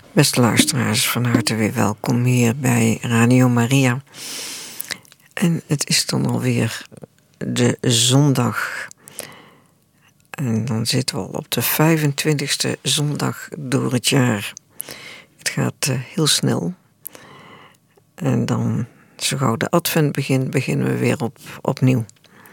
Beste luisteraars, van harte weer welkom hier bij Radio Maria. En het is dan alweer de zondag. En dan zitten we al op de 25e zondag door het jaar. Het gaat heel snel. En dan, zo gauw de advent begint, beginnen we weer opnieuw.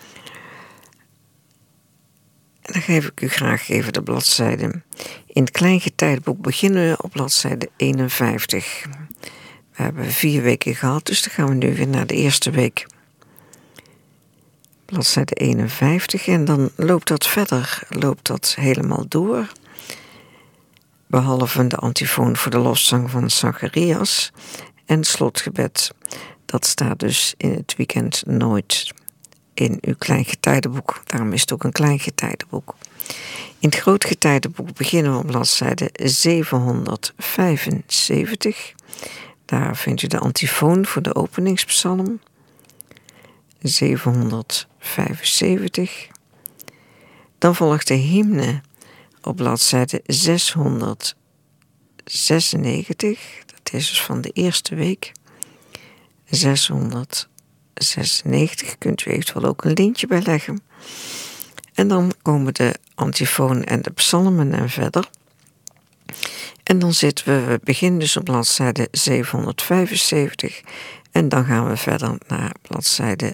En dan geef ik u graag even de bladzijde. In het Kleingetijdenboek beginnen we op bladzijde 51. We hebben 4 weken gehad, dus dan gaan we nu weer naar de eerste week. Bladzijde 51 en dan loopt dat helemaal door. Behalve de antifoon voor de lofzang van Zacharias en het slotgebed. Dat staat dus in het weekend nooit in uw Kleingetijdenboek. Daarom is het ook een Kleingetijdenboek. In het Grootgetijdenboek beginnen we op bladzijde 775. Daar vindt u de antifoon voor de openingspsalm. 775. Dan volgt de hymne op bladzijde 696. Dat is dus van de eerste week. 696 kunt u eventueel ook een lintje bij leggen. En dan komen de antifoon en de psalmen en verder. En dan we beginnen dus op bladzijde 775 en dan gaan we verder naar bladzijde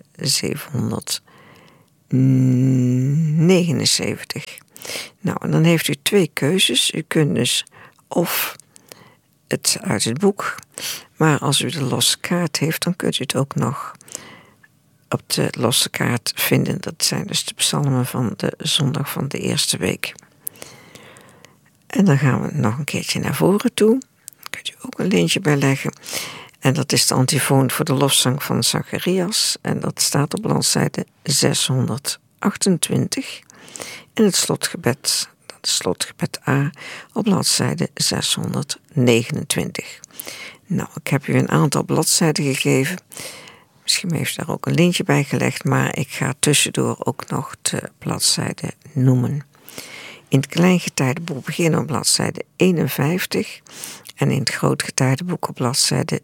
779. Nou, en dan heeft u 2 keuzes. U kunt dus of het uit het boek, maar als u de losse kaart heeft, dan kunt u het ook nog op de losse kaart vinden. Dat zijn dus de psalmen van de zondag van de eerste week. En dan gaan we nog een keertje naar voren toe. Daar kunt u ook een lintje bij leggen. En dat is de antifoon voor de lofzang van Zacharias. En dat staat op bladzijde 628. En het slotgebed, dat is slotgebed A, op bladzijde 629. Nou, ik heb u een aantal bladzijden gegeven. Misschien heeft u daar ook een lintje bij gelegd, maar ik ga tussendoor ook nog de bladzijden noemen. In het Kleingetijdenboek beginnen op bladzijde 51 en in het Grootgetijdenboek op bladzijde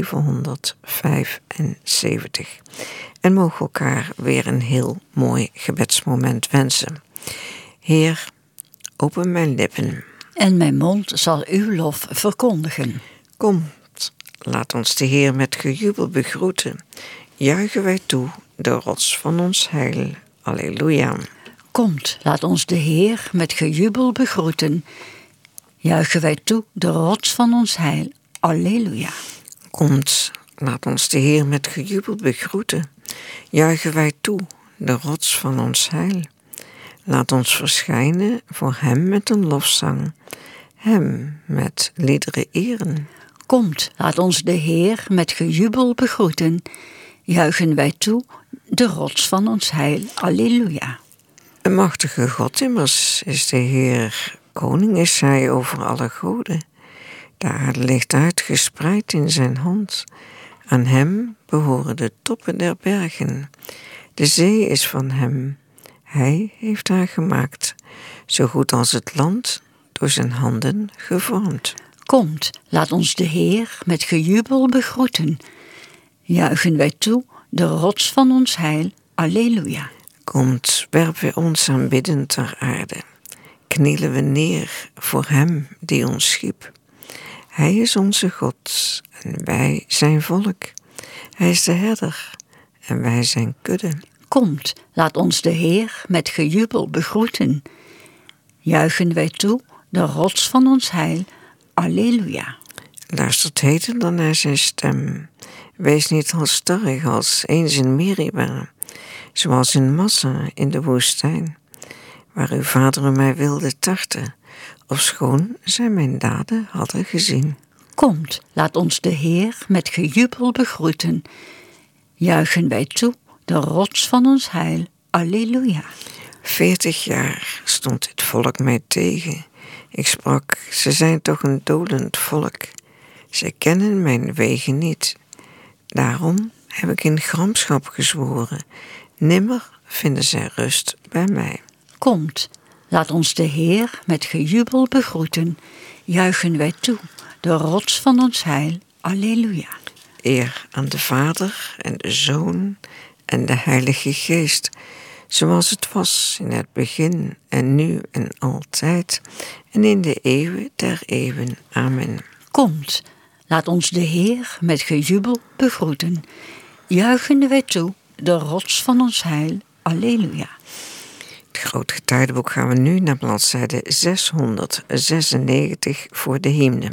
775. En mogen elkaar weer een heel mooi gebedsmoment wensen. Heer, open mijn lippen. En mijn mond zal uw lof verkondigen. Komt, laat ons de Heer met gejubel begroeten. Juichen wij toe, de rots van ons heil. Alleluia. Komt, laat ons de Heer met gejubel begroeten. Juichen wij toe, de rots van ons heil. Alleluia. Komt, laat ons de Heer met gejubel begroeten. Juichen wij toe, de rots van ons heil. Laat ons verschijnen voor hem met een lofzang. Hem met liederen eren. Komt, laat ons de Heer met gejubel begroeten. Juichen wij toe, de rots van ons heil. Alleluia. Een machtige God immers is de Heer, koning is hij over alle goden. De aarde ligt uitgespreid in zijn hand. Aan hem behoren de toppen der bergen. De zee is van hem. Hij heeft haar gemaakt, zo goed als het land door zijn handen gevormd. Komt, laat ons de Heer met gejubel begroeten. Juichen wij toe, de rots van ons heil. Alleluia. Komt, werpen we ons aanbiddend ter aarde. Knielen we neer voor hem die ons schiep. Hij is onze God en wij zijn volk. Hij is de herder en wij zijn kudde. Komt, laat ons de Heer met gejubel begroeten. Juichen wij toe, de rots van ons heil. Alleluia. Luistert heden dan naar zijn stem. Wees niet halsstarrig als eens in Meriba, zoals in Massa in de woestijn, waar uw vader mij wilde tarten, ofschoon zij mijn daden hadden gezien. Komt, laat ons de Heer met gejubel begroeten. Juichen wij toe, de rots van ons heil. Alleluia. 40 jaar stond dit volk mij tegen. Ik sprak, ze zijn toch een dolend volk. Zij kennen mijn wegen niet. Daarom heb ik in gramschap gezworen. Nimmer vinden zij rust bij mij. Komt, laat ons de Heer met gejubel begroeten. Juichen wij toe, de rots van ons heil. Alleluia. Eer aan de Vader en de Zoon en de Heilige Geest, zoals het was in het begin en nu en altijd en in de eeuwen der eeuwen. Amen. Komt, laat ons de Heer met gejubel begroeten. Juichende wij toe, de rots van ons heil. Alleluia. Het groot getijdenboek gaan we nu naar bladzijde 696 voor de hymne.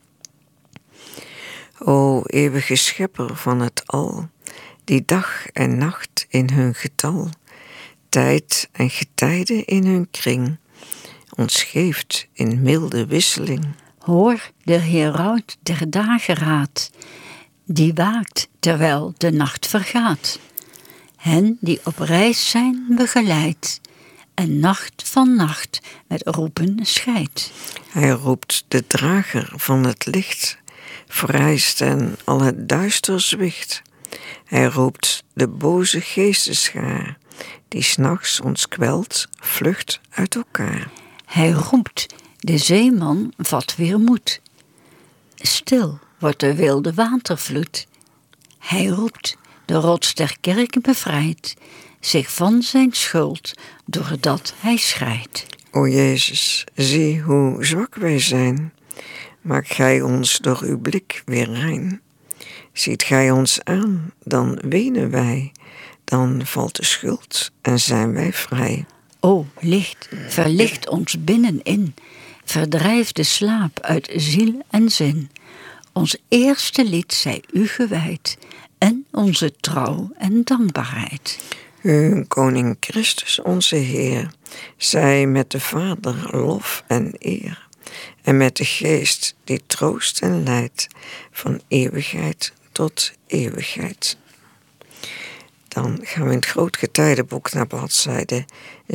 O eeuwige schepper van het al, die dag en nacht in hun getal, tijd en getijden in hun kring, ons geeft in milde wisseling. Hoor de heraut der dageraad, die waakt terwijl de nacht vergaat. Hen die op reis zijn begeleid, en nacht van nacht met roepen scheidt. Hij roept de drager van het licht, vereist en al het duister zwicht. Hij roept de boze geestenschaar, die 's nachts ons kwelt, vlucht uit elkaar. Hij roept, de zeeman vat weer moed. Stil wordt de wilde watervloed. Hij roept, de rots der kerk bevrijdt, zich van zijn schuld, doordat hij schreidt. O Jezus, zie hoe zwak wij zijn. Maak gij ons door uw blik weer rein. Ziet gij ons aan, dan wenen wij. Dan valt de schuld en zijn wij vrij. O licht, verlicht ons binnenin. Verdrijf de slaap uit ziel en zin. Ons eerste lied zij u gewijd. En onze trouw en dankbaarheid. U, Koning Christus, onze Heer, zij met de Vader lof en eer. En met de Geest die troost en leidt, van eeuwigheid tot eeuwigheid. Dan gaan we in het groot getijdenboek naar bladzijde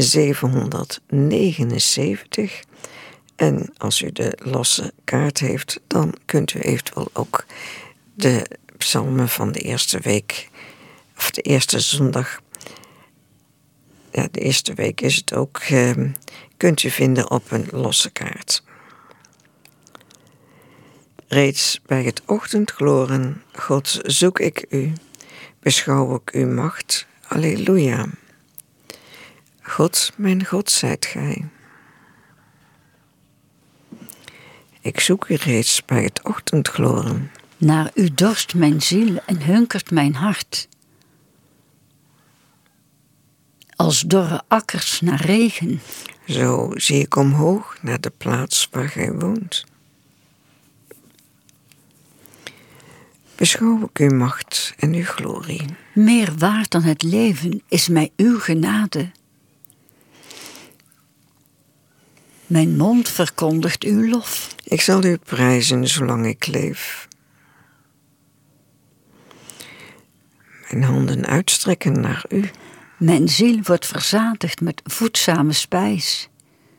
779. En als u de losse kaart heeft, dan kunt u eventueel ook de psalmen van de eerste week, of de eerste zondag, ja, de eerste week is het ook, kunt u vinden op een losse kaart. Reeds bij het ochtendgloren, God, zoek ik u, beschouw ik uw macht, alleluia. God, mijn God, zijt gij. Ik zoek u reeds bij het ochtendgloren. Naar u dorst mijn ziel en hunkert mijn hart. Als dorre akkers naar regen. Zo zie ik omhoog naar de plaats waar gij woont. Beschouw ik uw macht en uw glorie. Meer waard dan het leven is mij uw genade. Mijn mond verkondigt uw lof. Ik zal u prijzen zolang ik leef. Mijn handen uitstrekken naar u. Mijn ziel wordt verzadigd met voedzame spijs.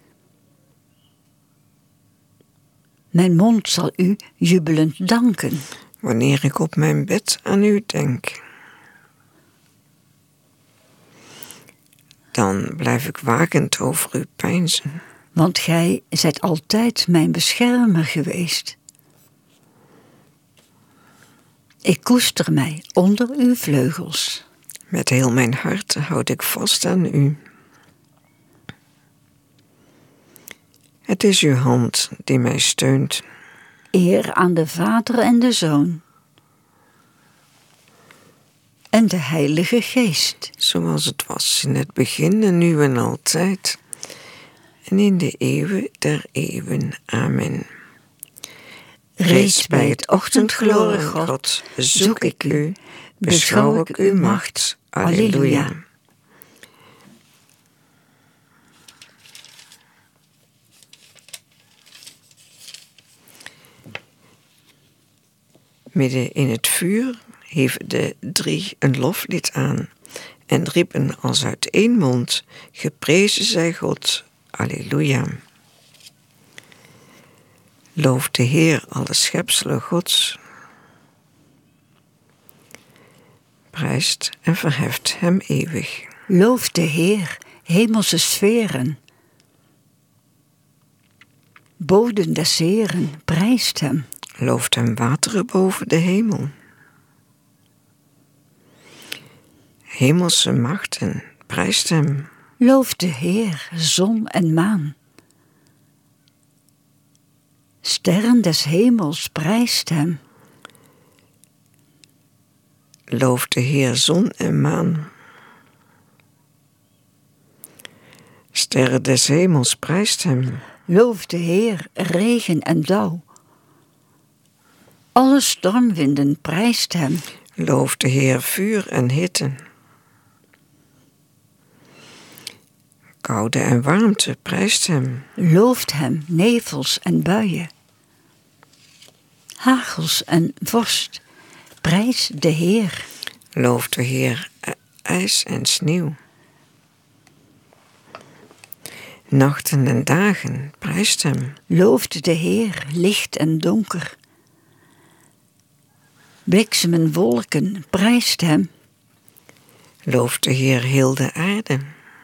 Mijn mond zal u jubelend danken. Wanneer ik op mijn bed aan u denk. Dan blijf ik wakend over u peinzen. Want gij zijt altijd mijn beschermer geweest. Ik koester mij onder uw vleugels. Met heel mijn hart houd ik vast aan u. Het is uw hand die mij steunt. Eer aan de Vader en de Zoon. En de Heilige Geest. Zoals het was in het begin en nu en altijd. En in de eeuwen der eeuwen. Amen. Reeds bij het ochtendgloren, God, zoek ik u, beschouw ik uw macht. Alleluia. Midden in het vuur hieven de 3 een loflied aan en riepen als uit één mond: geprezen zij God. Alleluia. Loof de Heer alle schepselen Gods. Prijst en verheft hem eeuwig. Loof de Heer, hemelse sferen. Boden des Heeren, prijst hem. Looft hem wateren boven de hemel. Hemelse machten, prijst hem. Loof de Heer, zon en maan. Sterren des hemels, prijst hem. Loof de Heer, zon en maan. Sterren des hemels, prijst hem. Loof de Heer, regen en dauw. Alle stormwinden, prijst hem. Loof de Heer, vuur en hitte. Koude en warmte, prijst hem. Looft hem, nevels en buien. Hagels en vorst, prijs de Heer. Loof de Heer, ijs en sneeuw. Nachten en dagen, prijst hem. Looft de Heer, licht en donker. Bliksem en wolken, prijst hem. Loof de Heer, heel de aarde.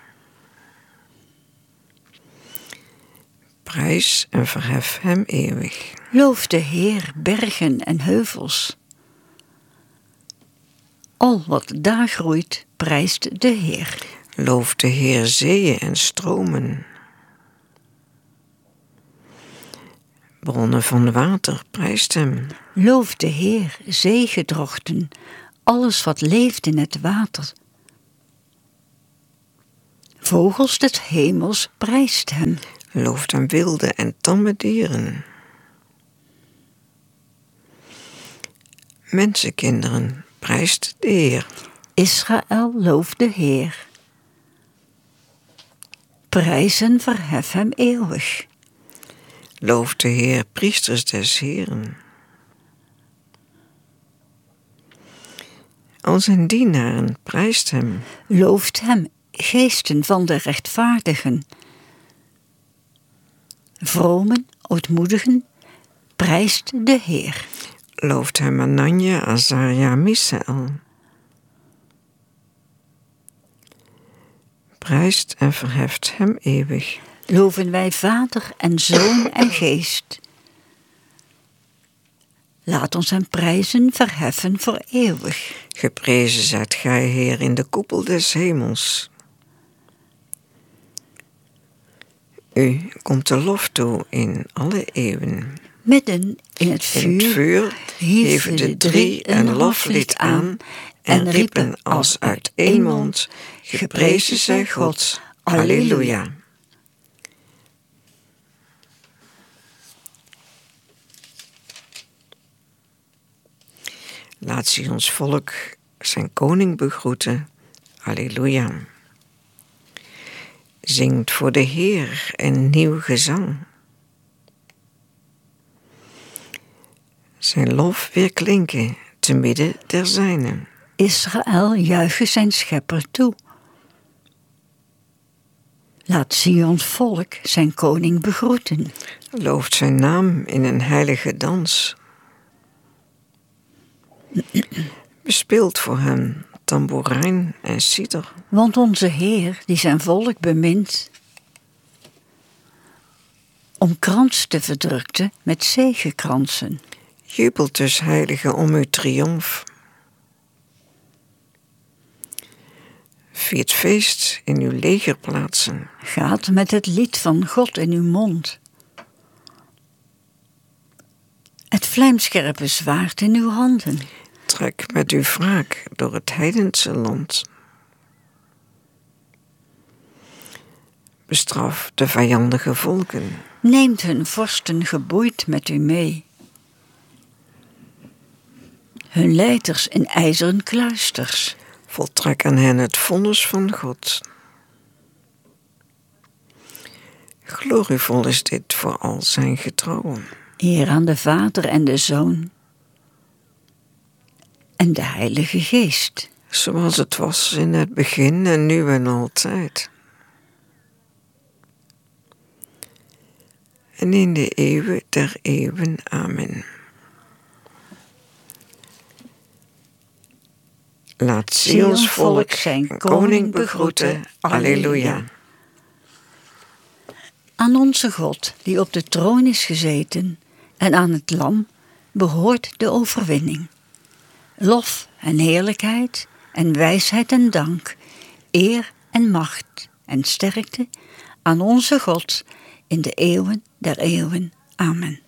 Prijs en verhef hem eeuwig. Loof de Heer, bergen en heuvels. Al wat daar groeit, prijst de Heer. Loof de Heer, zeeën en stromen. Bronnen van water, prijst hem. Loof de Heer, zeegedrochten, alles wat leeft in het water. Vogels des hemels, prijst hem. Looft hem wilde en tamme dieren. Mensenkinderen, prijst de Heer. Israël, loof de Heer. Prijs en verhef hem eeuwig. Loof de Heer, priesters des Heeren. Al zijn dienaren, prijst hem. Looft hem, geesten van de rechtvaardigen. Vromen, ootmoedigen, prijst de Heer. Looft hem Ananja, Azaria, Misaël. Prijst en verheft hem eeuwig. Loven wij Vader en Zoon en Geest. Laat ons hem prijzen, verheffen voor eeuwig. Geprezen zijt gij, Heer, in de koepel des hemels. U komt de lof toe in alle eeuwen. Midden in het vuur hieven de drie een loflied aan en riepen als uit één mond: geprezen zij God, Alleluia. Laat Sions volk zijn koning begroeten, Alleluia. Zingt voor de Heer een nieuw gezang. Zijn lof weer klinken te midden der zijnen. Israël juiche zijn schepper toe. Laat Sions volk zijn koning begroeten. Looft zijn naam in een heilige dans. Bespeelt voor hem tamboerijn en citer. Want onze Heer, die zijn volk bemint, omkranst de verdrukte met zegekransen. Jubelt dus, heilige, om uw triomf. Viert feest in uw legerplaatsen. Gaat met het lied van God in uw mond. Het vlijmscherpe zwaard in uw handen. Trek met uw wraak door het heidense land. Bestraf de vijandige volken. Neemt hun vorsten geboeid met u mee. Hun leiders in ijzeren kluisters. Voltrek aan hen het vonnis van God. Glorievol is dit voor al zijn getrouwen. Eer aan de Vader en de Zoon en de Heilige Geest. Zoals het was in het begin en nu en altijd. En in de eeuwen der eeuwen. Amen. Laat Sions volk zijn koning begroeten. Alleluia. Aan onze God, die op de troon is gezeten, en aan het lam, behoort de overwinning. Lof en heerlijkheid en wijsheid en dank, eer en macht en sterkte aan onze God in de eeuwen der eeuwen. Amen.